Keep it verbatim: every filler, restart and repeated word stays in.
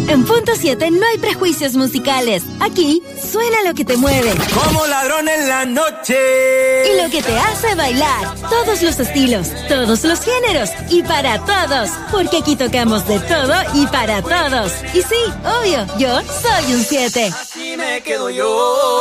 En Punto siete no hay prejuicios musicales. Aquí suena lo que te mueve. Como ladrón en la noche. Y lo que te hace bailar. Todos los estilos, todos los géneros y para todos. Porque aquí tocamos de todo y para todos. Y sí, obvio, yo soy un siete. Así me quedo yo.